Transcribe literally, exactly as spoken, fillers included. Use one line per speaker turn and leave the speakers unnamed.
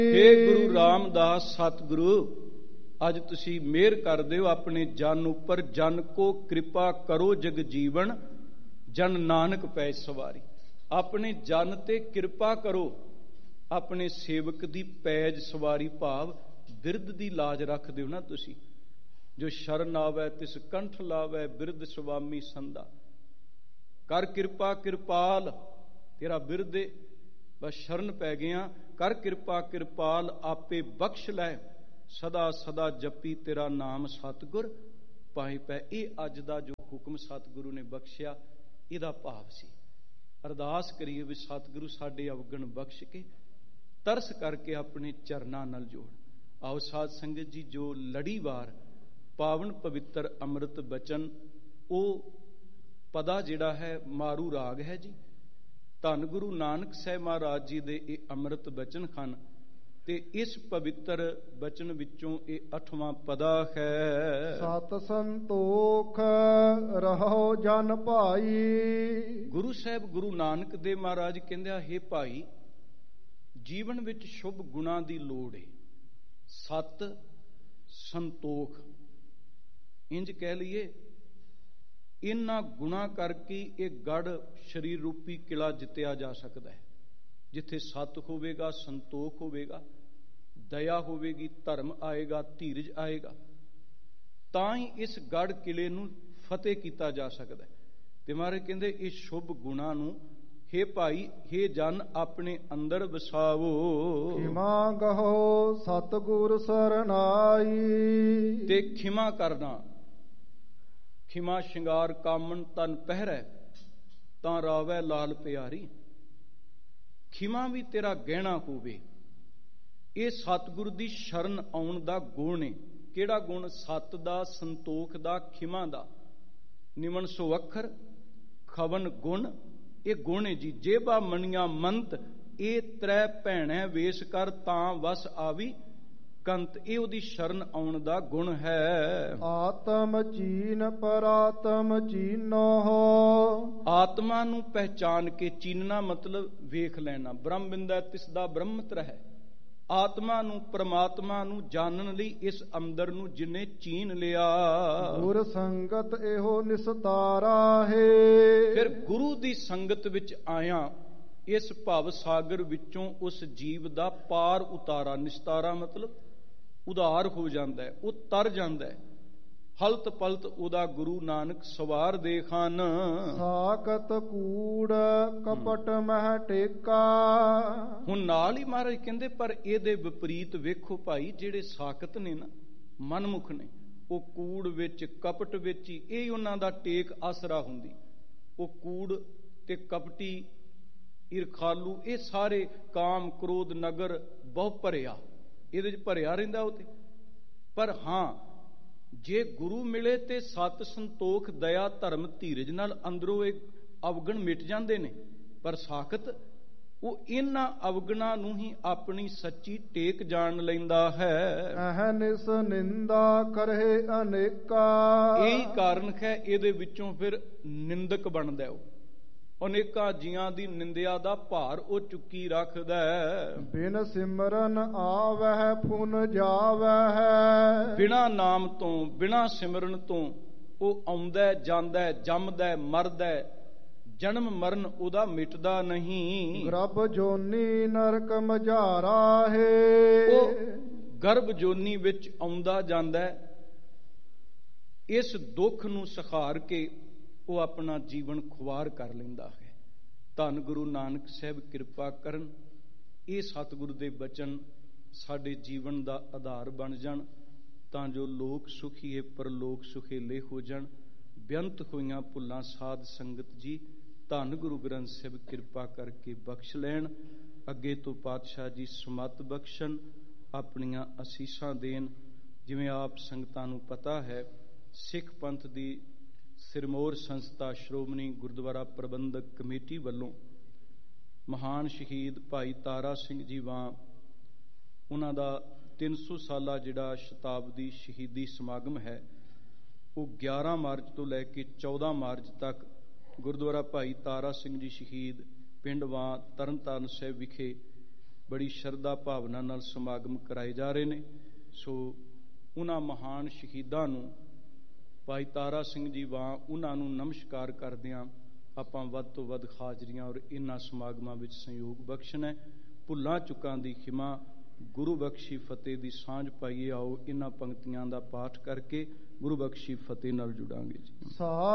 हे ਗੁਰੂ ਰਾਮਦਾਸ ਸਤਿਗੁਰੂ, ਅੱਜ ਤੁਸੀਂ ਮਿਹਰ ਕਰ ਦਿਓ ਆਪਣੇ ਜਨ ਉੱਪਰ। ਜਨ ਕੋ ਕਿਰਪਾ ਕਰੋ ਜਗ ਜੀਵਨ, ਜਨ ਨਾਨਕ ਪੈ ਸਵਾਰੀ। ਆਪਣੇ ਜਨ ਤੇ ਕਿਰਪਾ ਕਰੋ, ਆਪਣੇ ਸੇਵਕ ਦੀ ਪੈਜ ਸਵਾਰੀ, ਭਾਵ ਬਿਰਧ ਦੀ ਲਾਜ ਰੱਖ ਦਿਓ ਨਾ ਤੁਸੀਂ। ਜੋ ਸ਼ਰਨ ਆਵੈ ਤਿਸ ਕੰਠ ਲਾਵੈ, ਬਿਰਧ ਸੁਆਮੀ ਸੰਦਾ। ਕਰ ਕਿਰਪਾ ਕਿਰਪਾਲ, ਤੇਰਾ ਬਿਰਧ ਏ, ਬਸ ਸ਼ਰਨ ਪੈ ਗਿਆ। ਕਰ ਕਿਰਪਾ ਕਿਰਪਾਲ, ਆਪੇ ਬਖਸ਼ ਲੈ, ਸਦਾ ਸਦਾ ਜਪੀ ਤੇਰਾ ਨਾਮ ਸਤਿਗੁਰ ਪਾਏ ਪੈ। ਇਹ ਅੱਜ ਦਾ ਜੋ ਹੁਕਮ ਸਤਿਗੁਰੂ ਨੇ ਬਖਸ਼ਿਆ, ਇਹਦਾ ਭਾਵ ਸੀ। ਅਰਦਾਸ ਕਰੀਏ ਵੀ ਸਤਿਗੁਰੂ ਸਾਡੇ ਅਵਗਣ ਬਖਸ਼ ਕੇ ਤਰਸ ਕਰਕੇ ਆਪਣੇ ਚਰਨਾਂ ਨਾਲ ਜੋੜ। ਆਓ ਸਾਧ ਸੰਗਤ ਜੀ, ਜੋ ਲੜੀਵਾਰ ਪਾਵਨ ਪਵਿੱਤਰ ਅੰਮ੍ਰਿਤ ਬਚਨ, ਉਹ ਪਦਾ ਜਿਹੜਾ ਹੈ ਮਾਰੂ ਰਾਗ ਹੈ ਜੀ। ਧੰਨ ਗੁਰੂ ਨਾਨਕ ਸਾਹਿਬ ਮਹਾਰਾਜ ਜੀ ਦੇ ਇਹ ਅੰਮ੍ਰਿਤ ਬਚਨ ਹਨ, ਤੇ ਇਸ ਪਵਿੱਤਰ ਬਚਨ ਵਿੱਚੋਂ ਇਹ ਅੱਠਵਾਂ ਪਦਾ ਹੈ।
ਸਤ ਸੰਤੋਖ ਰਹੋ ਜਨ ਭਾਈ।
ਗੁਰੂ ਸਾਹਿਬ ਗੁਰੂ ਨਾਨਕ ਦੇਵ ਮਹਾਰਾਜ ਕਹਿੰਦੇ ਆ, ਹੇ ਭਾਈ, ਜੀਵਨ ਵਿੱਚ ਸ਼ੁਭ ਗੁਣਾਂ ਦੀ ਲੋੜ ਹੈ। ਸਤ ਸੰਤੋਖ, ਇੰਜ ਕਹਿ ਲਈਏ, ਇਹਨਾਂ ਗੁਣਾਂ ਕਰਕੇ ਇਹ ਗੜ ਸਰੀਰ ਰੂਪੀ ਕਿਲਾ ਜਿੱਤਿਆ ਜਾ ਸਕਦਾ ਹੈ। ਜਿੱਥੇ ਸਤ ਹੋਵੇਗਾ, ਸੰਤੋਖ ਹੋਵੇਗਾ, ਦਇਆ ਹੋਵੇਗੀ, ਧਰਮ ਆਏਗਾ, ਧੀਰਜ ਆਏਗਾ, ਤਾਂ ਹੀ ਇਸ ਗੜ ਕਿਲੇ ਨੂੰ ਫਤਿਹ ਕੀਤਾ ਜਾ ਸਕਦਾ ਹੈ। ਤੇ ਮਹਾਰਾਜ ਕਹਿੰਦੇ ਇਹ ਸ਼ੁਭ ਗੁਣਾਂ ਨੂੰ, ਹੇ ਭਾਈ, ਹੇ ਜਨ, ਆਪਣੇ ਅੰਦਰ ਵਸਾਵੋ।
ਖਿਮਾ ਗਹੋ ਸਤਿਗੁਰ ਸਰਨਾਈ।
ਤੇ ਖਿਮਾ ਕਰਨਾ, ਖਿਮਾ ਸ਼ਿੰਗਾਰ ਕਾਮਨ ਤਨ ਪਹਿਰੈ, ਤਾਂ ਰਾਵੈ ਲਾਲ ਪਿਆਰੀ। ਖਿਮਾ ਵੀ ਤੇਰਾ ਗਹਿਣਾ ਹੋਵੇ। ਇਹ ਸਤਿਗੁਰ ਦੀ ਸ਼ਰਨ ਆਉਣ ਦਾ ਗੁਣ ਹੈ। ਕਿਹੜਾ ਗੁਣ? ਸਤ ਦਾ, ਸੰਤੋਖ ਦਾ, ਖਿਮਾ ਦਾ। ਨਿਮਨ ਸੋ ਅੱਖਰ ਖਵਨ ਗੁਣ, ਇਹ ਗੁਣ ਹੈ ਜੀ। ਜੇਬਾ ਮਣੀਆਂ ਮੰਤ, ਇਹ ਤ੍ਰੈ ਭੈਣੈ ਵੇਸ ਕਰ, ਤਾਂ ਵਸ ਆਵੀ ਕੰਤ। ਇਹ ਉਹਦੀ ਸ਼ਰਨ ਆਉਣ ਦਾ ਗੁਣ ਹੈ।
ਆਤਮ ਚੀਨ ਪਰਾਤਮ ਚੀਨੋ।
ਆਤਮਾ ਨੂੰ ਪਹਿਚਾਨ ਕੇ, ਚੀਨਣਾ ਮਤਲਬ ਵੇਖ ਲੈਣਾ। ਬ੍ਰਹਮ ਬਿੰਦੈ ਤਿਸ ਦਾ ਬ੍ਰਹਮਤ ਰਹਿ। ਆਤਮਾ ਨੂੰ, ਪ੍ਰਮਾਤਮਾ ਨੂੰ ਜਾਣਨ ਲਈ ਇਸ ਅੰਦਰ ਨੂੰ ਜਿਨੇ ਚੀਨ ਲਿਆ।
ਗੁਰ ਸੰਗਤ ਇਹੋ ਨਿਸਤਾਰਾ ਹੈ।
ਫਿਰ ਗੁਰੂ ਦੀ ਸੰਗਤ ਵਿੱਚ ਆਇਆ, ਇਸ ਭਵ ਸਾਗਰ ਵਿੱਚੋਂ ਉਸ ਜੀਵ ਦਾ ਪਾਰ ਉਤਾਰਾ। ਨਿਸਤਾਰਾ ਮਤਲਬ ਉਧਾਰ ਹੋ ਜਾਂਦਾ ਹੈ, ਉਹ ਤਰ ਜਾਂਦਾ ਹੈ। ਹਲਤ ਪਲਤ ਉਹਦਾ ਗੁਰੂ ਨਾਨਕ ਸਵਾਰ ਦੇ ਖਾਨ।
ਸਾਕਤ ਕੂੜ ਕਪਟ ਮਹਿ ਟੇਕਾ।
ਹੁਣ ਨਾਲ ਹੀ ਮਹਾਰਾਜ ਕਹਿੰਦੇ, ਪਰ ਇਹਦੇ ਵਿਪਰੀਤ ਵੇਖੋ ਭਾਈ, ਜਿਹੜੇ ਸਾਕਤ ਨੇ ਨਾ, ਮਨਮੁਖ ਨੇ, ਉਹ ਕੂੜ ਵਿੱਚ, ਕਪਟ ਵਿੱਚ ਹੀ ਇਹ ਉਹਨਾਂ ਦਾ ਟੇਕ ਆਸਰਾ ਹੁੰਦੀ। ਉਹ ਕੂੜ ਤੇ ਕਪਟੀ, ਈਰਖਾਲੂ, ਇਹ ਸਾਰੇ ਕਾਮ ਕ੍ਰੋਧ ਨਗਰ ਬਹੁ ਭਰਿਆ, ਇਹਦੇ ਚ ਭਰਿਆ ਰਹਿੰਦਾ ਉਹ ਤੇ। ਪਰ ਹਾਂ, ਜੇ ਗੁਰੂ ਮਿਲੇ ਤੇ ਸਤ ਸੰਤੋਖ ਦਇਆ ਧਰਮ ਧੀਰਜ ਨਾਲ ਅੰਦਰੋਂ ਇਹ ਅਵਗਣ ਮਿਟ ਜਾਂਦੇ ਨੇ। ਪਰ ਸਾਖਤ ਉਹ ਇਹਨਾਂ ਅਵਗਣਾਂ ਨੂੰ ਹੀ ਆਪਣੀ ਸੱਚੀ ਟੇਕ ਜਾਣ ਲੈਂਦਾ ਹੈ।
ਅਹਨਿਸ ਨਿੰਦਾ ਕਰੇ ਅਨੇਕਾ।
ਇਹੀ ਕਾਰਨ ਹੈ ਇਹਦੇ ਵਿੱਚੋਂ ਫਿਰ ਨਿੰਦਕ ਬਣਦਾ। ਉਹ ਅਨੇਕਾਂ ਜੀਆਂ ਦੀ ਨਿੰਦਿਆ ਦਾ ਭਾਰ ਉਹ ਚੁੱਕੀ ਰੱਖਦਾ।
ਬਿਨ ਸਿਮਰਨ ਆਵਹਿ ਫੁਨ ਜਾਵਹਿ। ਬਿਨਾਂ
ਨਾਮ ਤੋਂ, ਬਿਨਾਂ ਸਿਮਰਨ ਤੋਂ ਉਹ ਆਉਂਦਾ ਜਾਂਦਾ, ਜੰਮਦਾ, ਮਰਦਾ। ਜਨਮ ਮਰਨ ਉਹਦਾ ਮਿਟਦਾ ਨਹੀਂ।
ਗਰਭ ਜੋਨੀ ਨਰਕ ਮਝਾਰਾ ਹੈ।
ਉਹ ਗਰਭ ਜੋਨੀ ਵਿੱਚ ਆਉਂਦਾ ਜਾਂਦਾ। ਇਸ ਦੁੱਖ ਨੂੰ ਸਖਾਰ ਕੇ ਉਹ ਆਪਣਾ ਜੀਵਨ ਖੁਆਰ ਕਰ ਲੈਂਦਾ ਹੈ। ਧੰਨ ਗੁਰੂ ਨਾਨਕ ਸਾਹਿਬ ਕਿਰਪਾ ਕਰਨ, ਇਹ ਸਤਿਗੁਰੂ ਦੇ ਬਚਨ ਸਾਡੇ ਜੀਵਨ ਦਾ ਆਧਾਰ ਬਣ ਜਾਣ, ਤਾਂ ਜੋ ਲੋਕ ਸੁਖੀਏ ਪਰਲੋਕ ਸੁਖੇਲੇ ਹੋ ਜਾਣ। ਬੇਅੰਤ ਹੋਈਆਂ ਭੁੱਲਾਂ ਸਾਧ ਸੰਗਤ ਜੀ ਧੰਨ ਗੁਰੂ ਗ੍ਰੰਥ ਸਾਹਿਬ ਕਿਰਪਾ ਕਰਕੇ ਬਖਸ਼ ਲੈਣ। ਅੱਗੇ ਤੋਂ ਪਾਤਸ਼ਾਹ ਜੀ ਸਮਤ ਬਖਸ਼ਣ, ਆਪਣੀਆਂ ਅਸੀਸਾਂ ਦੇਣ। ਜਿਵੇਂ ਆਪ ਸੰਗਤਾਂ ਨੂੰ ਪਤਾ ਹੈ, ਸਿੱਖ ਪੰਥ ਦੀ ਸਿਰਮੌਰ ਸੰਸਥਾ ਸ਼੍ਰੋਮਣੀ ਗੁਰਦੁਆਰਾ ਪ੍ਰਬੰਧਕ ਕਮੇਟੀ ਵੱਲੋਂ ਮਹਾਨ ਸ਼ਹੀਦ ਭਾਈ ਤਾਰਾ ਸਿੰਘ ਜੀ ਵਾਂ, ਉਹਨਾਂ ਦਾ ਤਿੰਨ ਸੌ ਸਾਲਾ ਜਿਹੜਾ ਸ਼ਤਾਬਦੀ ਸ਼ਹੀਦੀ ਸਮਾਗਮ ਹੈ, ਉਹ ਗਿਆਰਾਂ ਮਾਰਚ ਤੋਂ ਲੈ ਕੇ ਚੌਦਾਂ ਮਾਰਚ ਤੱਕ ਗੁਰਦੁਆਰਾ ਭਾਈ ਤਾਰਾ ਸਿੰਘ ਜੀ ਸ਼ਹੀਦ ਪਿੰਡ ਵਾਂ ਤਰਨਤਾਰਨ ਸਾਹਿਬ ਵਿਖੇ ਬੜੀ ਸ਼ਰਧਾ ਭਾਵਨਾ ਨਾਲ ਸਮਾਗਮ ਕਰਾਏ ਜਾ ਰਹੇ ਨੇ। ਸੋ ਉਹਨਾਂ ਮਹਾਨ ਸ਼ਹੀਦਾਂ ਨੂੰ, ਭਾਈ ਤਾਰਾ ਸਿੰਘ ਜੀ ਵਾਂ, ਉਹਨਾਂ ਨੂੰ ਨਮਸਕਾਰ ਕਰਦਿਆਂ ਆਪਾਂ ਵੱਧ ਤੋਂ ਵੱਧ ਹਾਜ਼ਰੀਆਂ ਔਰ ਇਹਨਾਂ ਸਮਾਗਮਾਂ ਵਿੱਚ ਸਹਿਯੋਗ ਬਖਸ਼ਣਾ। ਭੁੱਲਾਂ ਚੁੱਕਾਂ ਦੀ ਖਿਮਾ, ਗੁਰੂ ਬਖਸ਼ੀ ਫਤਿਹ ਦੀ ਸਾਂਝ ਪਾਈਏ। ਆਓ ਇਹਨਾਂ ਪੰਕਤੀਆਂ ਦਾ ਪਾਠ ਕਰਕੇ ਗੁਰੂ ਬਖਸ਼ੀ ਫਤਿਹ ਨਾਲ ਜੁੜਾਂਗੇ ਜੀ।